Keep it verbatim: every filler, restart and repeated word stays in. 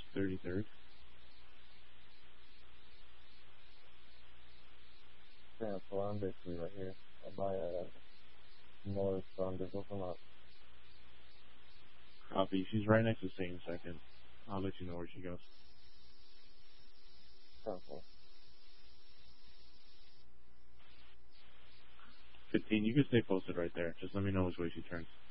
thirty-third. Yeah, so I'm basically right here. I'm by uh, North Thunder. Open up. Copy. She's right next to St. Second. I'll let you know where she goes. Okay. fifteen, you can stay posted right there. Just let me know which way she turns.